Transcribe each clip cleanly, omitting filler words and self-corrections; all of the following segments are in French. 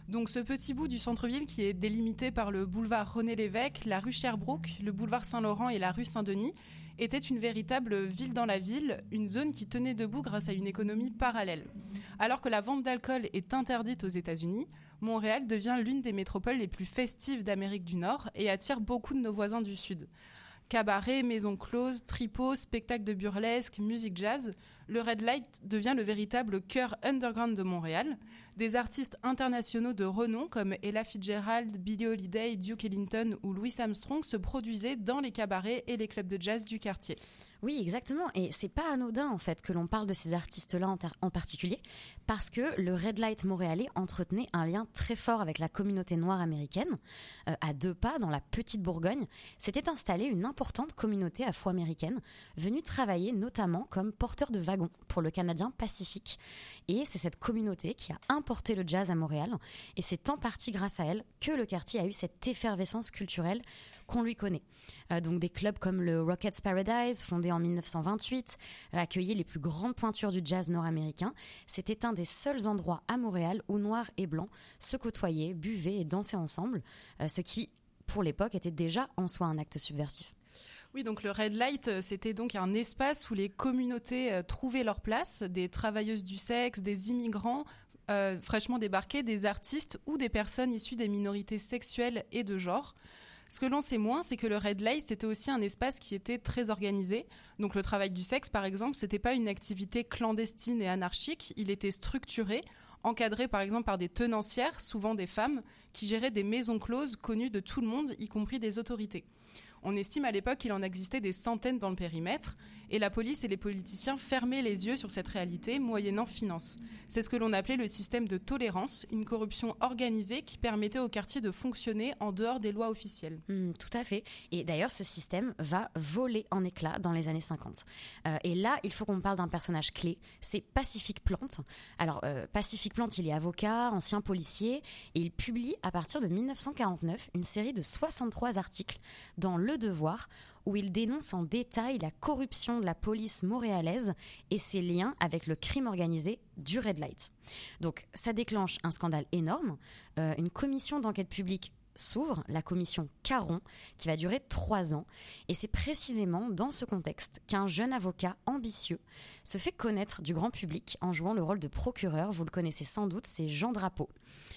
Donc ce petit bout du centre-ville qui est délimité par le boulevard René-Lévesque, la rue Sherbrooke, le boulevard Saint-Laurent et la rue Saint-Denis était une véritable ville dans la ville, une zone qui tenait debout grâce à une économie parallèle. Alors que la vente d'alcool est interdite aux États-Unis, Montréal devient l'une des métropoles les plus festives d'Amérique du Nord et attire beaucoup de nos voisins du Sud. Cabarets, maisons closes, tripots, spectacles de burlesque, musique jazz, le Red Light devient le véritable cœur underground de Montréal. Des artistes internationaux de renom comme Ella Fitzgerald, Billie Holiday, Duke Ellington ou Louis Armstrong se produisaient dans les cabarets et les clubs de jazz du quartier. Oui, exactement. Et c'est pas anodin, en fait, que l'on parle de ces artistes-là en particulier, parce que le Red Light montréalais entretenait un lien très fort avec la communauté noire américaine. À 2 pas, dans la petite Bourgogne, s'était installée une importante communauté afro-américaine, venue travailler notamment comme porteur de wagons pour le Canadien Pacifique. Et c'est cette communauté qui a importé le jazz à Montréal. Et c'est en partie grâce à elle que le quartier a eu cette effervescence culturelle qu'on lui connaît. Donc des clubs comme le Rockets Paradise, fondé en 1928, accueillait les plus grandes pointures du jazz nord-américain. C'était un des seuls endroits à Montréal où noirs et blancs se côtoyaient, buvaient et dansaient ensemble, ce qui, pour l'époque, était déjà en soi un acte subversif. Oui, donc le Red Light, c'était donc un espace où les communautés trouvaient leur place, des travailleuses du sexe, des immigrants fraîchement débarqués, des artistes ou des personnes issues des minorités sexuelles et de genre. Ce que l'on sait moins, c'est que le Red Light, c'était aussi un espace qui était très organisé. Donc le travail du sexe, par exemple, c'était pas une activité clandestine et anarchique, il était structuré, encadré par exemple par des tenancières, souvent des femmes, qui géraient des maisons closes connues de tout le monde, y compris des autorités. On estime à l'époque qu'il en existait des centaines dans le périmètre, et la police et les politiciens fermaient les yeux sur cette réalité, moyennant finance. C'est ce que l'on appelait le système de tolérance, une corruption organisée qui permettait au quartier de fonctionner en dehors des lois officielles. Tout à fait. Et d'ailleurs, ce système va voler en éclats dans les années 50. Et là, il faut qu'on parle d'un personnage clé, c'est Pacific Plante. Alors, Pacific Plante, il est avocat, ancien policier, et il publie à partir de 1949 une série de 63 articles dans Le Devoir, où il dénonce en détail la corruption de la police montréalaise et ses liens avec le crime organisé du Red Light. Donc ça déclenche un scandale énorme. Une commission d'enquête publique s'ouvre, la commission Caron, qui va durer 3 ans. Et c'est précisément dans ce contexte qu'un jeune avocat ambitieux se fait connaître du grand public en jouant le rôle de procureur. Vous le connaissez sans doute, c'est Jean Drapeau.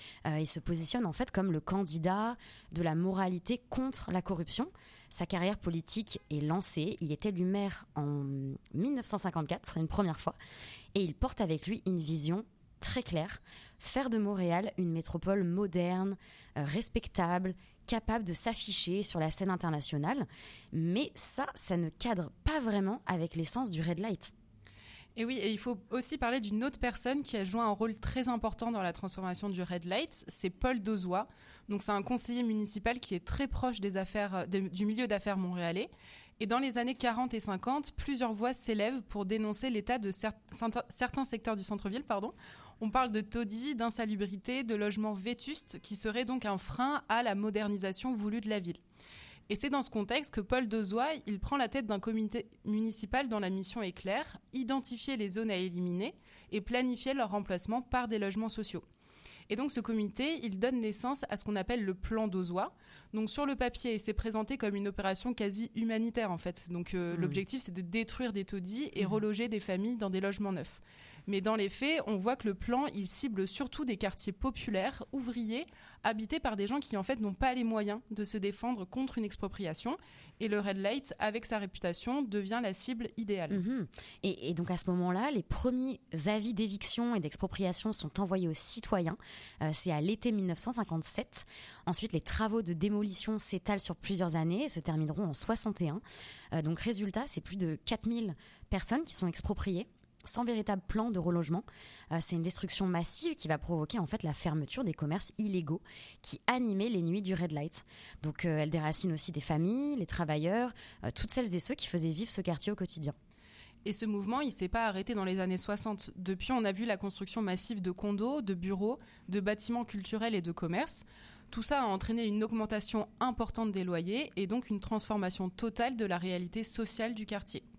Il se positionne en fait comme le candidat de la moralité contre la corruption. Sa carrière politique est lancée. Il est élu maire en 1954, une première fois. Et il porte avec lui une vision très claire, faire de Montréal une métropole moderne, respectable, capable de s'afficher sur la scène internationale. Mais ça ne cadre pas vraiment avec l'essence du Red Light. Et oui, et il faut aussi parler d'une autre personne qui a joué un rôle très important dans la transformation du Red Light, c'est Paul Dozois. Donc c'est un conseiller municipal qui est très proche des affaires, du milieu d'affaires montréalais. Et dans les années 40 et 50, plusieurs voix s'élèvent pour dénoncer l'état de certains secteurs du centre-ville. On parle de taudis, d'insalubrité, de logements vétustes, qui seraient donc un frein à la modernisation voulue de la ville. Et c'est dans ce contexte que Paul Dozois, il prend la tête d'un comité municipal dont la mission est claire, identifier les zones à éliminer et planifier leur remplacement par des logements sociaux. Et donc ce comité, il donne naissance à ce qu'on appelle le plan Dozois. Donc sur le papier, c'est présenté comme une opération quasi humanitaire en fait. Donc l'objectif, c'est de détruire des taudis et reloger des familles dans des logements neufs. Mais dans les faits, on voit que le plan, il cible surtout des quartiers populaires, ouvriers, habités par des gens qui en fait n'ont pas les moyens de se défendre contre une expropriation. Et le Red Light, avec sa réputation, devient la cible idéale. Et donc à ce moment-là, les premiers avis d'éviction et d'expropriation sont envoyés aux citoyens. C'est à l'été 1957. Ensuite, les travaux de démolition s'étalent sur plusieurs années et se termineront en 61. Donc résultat, c'est plus de 4000 personnes qui sont expropriées, sans véritable plan de relogement. C'est une destruction massive qui va provoquer en fait la fermeture des commerces illégaux qui animaient les nuits du Red Light. Donc elle déracine aussi des familles, les travailleurs, toutes celles et ceux qui faisaient vivre ce quartier au quotidien. Et ce mouvement, il ne s'est pas arrêté dans les années 60. Depuis, on a vu la construction massive de condos, de bureaux, de bâtiments culturels et de commerces. Tout ça a entraîné une augmentation importante des loyers et donc une transformation totale de la réalité sociale du quartier.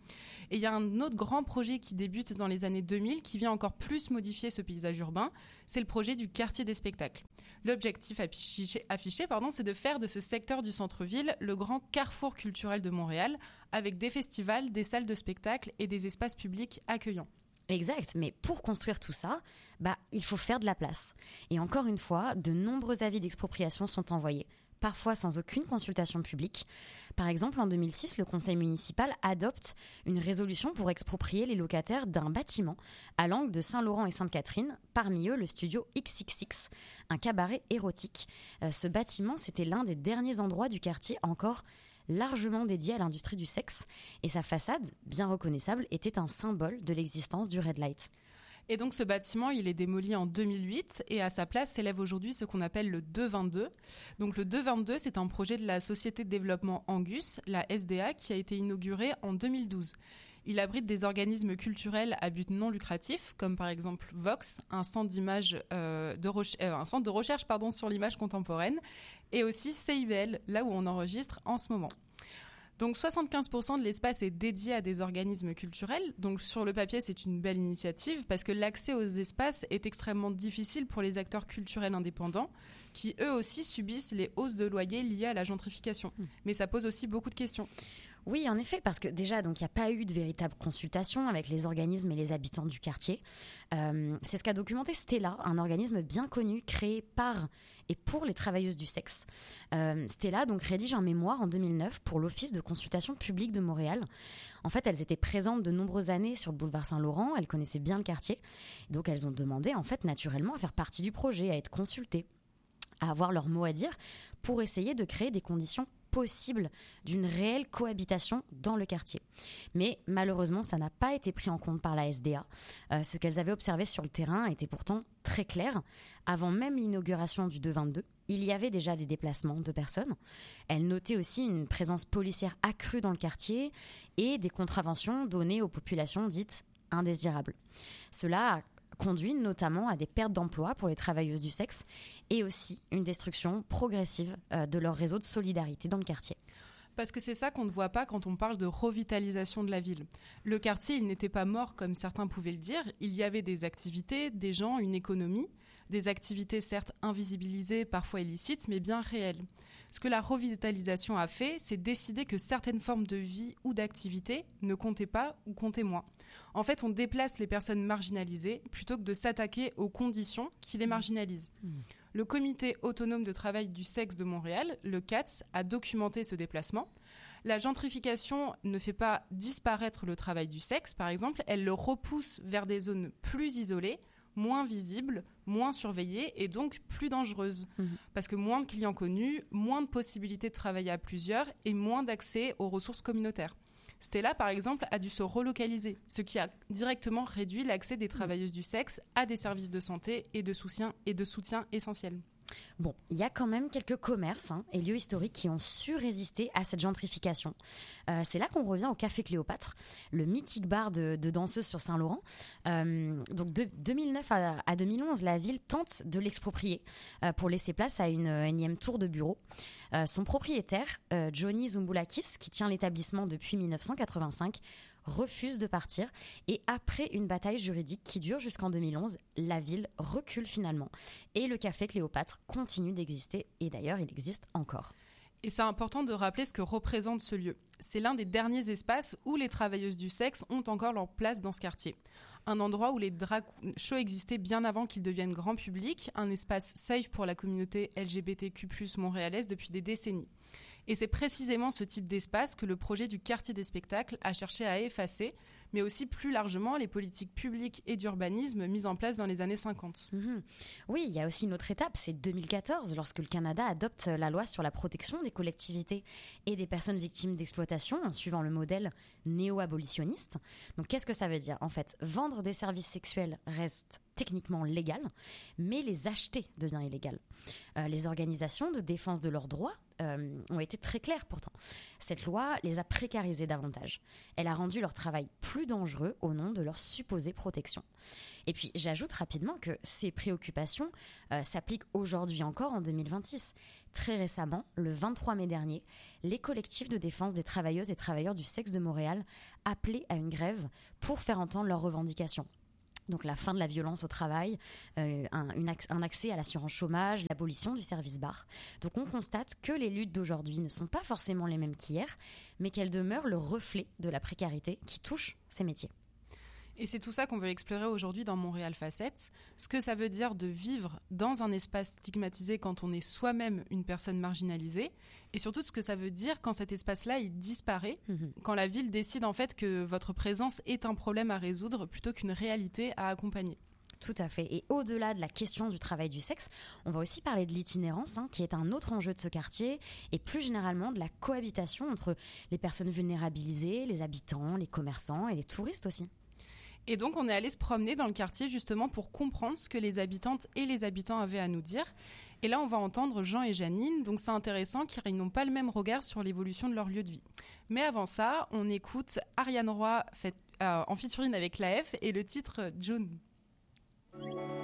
Et il y a un autre grand projet qui débute dans les années 2000 qui vient encore plus modifier ce paysage urbain, c'est le projet du quartier des spectacles. L'objectif affiché, c'est de faire de ce secteur du centre-ville le grand carrefour culturel de Montréal, avec des festivals, des salles de spectacle et des espaces publics accueillants. Exact, mais pour construire tout ça, il faut faire de la place. Et encore une fois, de nombreux avis d'expropriation sont envoyés, parfois sans aucune consultation publique. Par exemple, en 2006, le conseil municipal adopte une résolution pour exproprier les locataires d'un bâtiment à l'angle de Saint-Laurent et Sainte-Catherine, parmi eux le studio XXX, un cabaret érotique. Ce bâtiment, c'était l'un des derniers endroits du quartier encore largement dédié à l'industrie du sexe, et sa façade, bien reconnaissable, était un symbole de l'existence du Red Light. Et donc ce bâtiment, il est démoli en 2008 et à sa place s'élève aujourd'hui ce qu'on appelle le 222. Donc le 222, c'est un projet de la Société de développement Angus, la SDA, qui a été inauguré en 2012. Il abrite des organismes culturels à but non lucratif, comme par exemple Vox, un centre de recherche sur l'image contemporaine, et aussi CIVL, là où on enregistre en ce moment. Donc 75% de l'espace est dédié à des organismes culturels. Donc sur le papier, c'est une belle initiative parce que l'accès aux espaces est extrêmement difficile pour les acteurs culturels indépendants qui eux aussi subissent les hausses de loyers liées à la gentrification. Mais ça pose aussi beaucoup de questions. Oui, en effet, parce que déjà, il n'y a pas eu de véritable consultation avec les organismes et les habitants du quartier. C'est ce qu'a documenté Stella, un organisme bien connu, créé par et pour les travailleuses du sexe. Stella rédige un mémoire en 2009 pour l'Office de consultation publique de Montréal. En fait, elles étaient présentes de nombreuses années sur le boulevard Saint-Laurent, elles connaissaient bien le quartier. Donc, elles ont demandé, naturellement, à faire partie du projet, à être consultées, à avoir leur mot à dire pour essayer de créer des conditions possible d'une réelle cohabitation dans le quartier. Mais malheureusement, ça n'a pas été pris en compte par la SDA. Ce qu'elles avaient observé sur le terrain était pourtant très clair. Avant même l'inauguration du 222, il y avait déjà des déplacements de personnes. Elles notaient aussi une présence policière accrue dans le quartier et des contraventions données aux populations dites indésirables. Cela a conduit notamment à des pertes d'emploi pour les travailleuses du sexe et aussi une destruction progressive de leur réseau de solidarité dans le quartier. Parce que c'est ça qu'on ne voit pas quand on parle de revitalisation de la ville. Le quartier, il n'était pas mort comme certains pouvaient le dire. Il y avait des activités, des gens, une économie, des activités certes invisibilisées, parfois illicites, mais bien réelles. Ce que la revitalisation a fait, c'est décider que certaines formes de vie ou d'activité ne comptaient pas ou comptaient moins. En fait, on déplace les personnes marginalisées plutôt que de s'attaquer aux conditions qui les marginalisent. Le Comité autonome de travail du sexe de Montréal, le CATS, a documenté ce déplacement. La gentrification ne fait pas disparaître le travail du sexe, par exemple, elle le repousse vers des zones plus isolées, moins visibles, moins surveillées et donc plus dangereuses. Parce que moins de clients connus, moins de possibilités de travailler à plusieurs et moins d'accès aux ressources communautaires. Stella, par exemple, a dû se relocaliser, ce qui a directement réduit l'accès des travailleuses du sexe à des services de santé et de soutien essentiels. Bon, il y a quand même quelques commerces et lieux historiques qui ont su résister à cette gentrification. C'est là qu'on revient au Café Cléopâtre, le mythique bar de danseuses sur Saint-Laurent. Donc de 2009 à 2011, la ville tente de l'exproprier pour laisser place à une énième tour de bureaux. Son propriétaire, Johnny Zumboulakis, qui tient l'établissement depuis 1985, refuse de partir et après une bataille juridique qui dure jusqu'en 2011, la ville recule finalement et le Café Cléopâtre continue d'exister et d'ailleurs il existe encore. Et c'est important de rappeler ce que représente ce lieu. C'est l'un des derniers espaces où les travailleuses du sexe ont encore leur place dans ce quartier. Un endroit où les drag shows existaient bien avant qu'ils deviennent grand public, un espace safe pour la communauté LGBTQ+ montréalaise depuis des décennies. Et c'est précisément ce type d'espace que le projet du quartier des spectacles a cherché à effacer, mais aussi plus largement les politiques publiques et d'urbanisme mises en place dans les années 50. Oui, il y a aussi une autre étape, c'est 2014, lorsque le Canada adopte la loi sur la protection des collectivités et des personnes victimes d'exploitation, en suivant le modèle néo-abolitionniste. Donc qu'est-ce que ça veut dire ? En fait, vendre des services sexuels reste techniquement légal, mais les acheter devient illégal. Les organisations de défense de leurs droits ont été très claires pourtant. Cette loi les a précarisés davantage. Elle a rendu leur travail plus dangereux au nom de leur supposée protection. Et puis j'ajoute rapidement que ces préoccupations s'appliquent aujourd'hui encore en 2026. Très récemment, le 23 mai dernier, les collectifs de défense des travailleuses et travailleurs du sexe de Montréal appelaient à une grève pour faire entendre leurs revendications. Donc la fin de la violence au travail, un accès à l'assurance chômage, l'abolition du service bar. Donc on constate que les luttes d'aujourd'hui ne sont pas forcément les mêmes qu'hier, mais qu'elles demeurent le reflet de la précarité qui touche ces métiers. Et c'est tout ça qu'on veut explorer aujourd'hui dans Montréal Facettes, ce que ça veut dire de vivre dans un espace stigmatisé quand on est soi-même une personne marginalisée, et surtout ce que ça veut dire quand cet espace-là il disparaît, quand la ville décide en fait que votre présence est un problème à résoudre plutôt qu'une réalité à accompagner. Tout à fait. Et au-delà de la question du travail du sexe, on va aussi parler de l'itinérance, qui est un autre enjeu de ce quartier, et plus généralement de la cohabitation entre les personnes vulnérabilisées, les habitants, les commerçants et les touristes aussi. Et donc, on est allé se promener dans le quartier justement pour comprendre ce que les habitantes et les habitants avaient à nous dire. Et là, on va entendre Jean et Janine. Donc, c'est intéressant car ils n'ont pas le même regard sur l'évolution de leur lieu de vie. Mais avant ça, on écoute Ariane Roy en featuring avec l'AF et le titre June.